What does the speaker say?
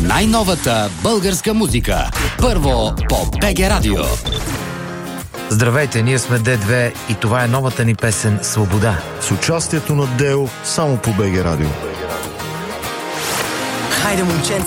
най-новата българска музика. Първо по БГ Радио. Здравейте, ние сме Д2 и това е новата ни песен «Свобода». С участието на Део само по БГ Радио. Хайде, момченце!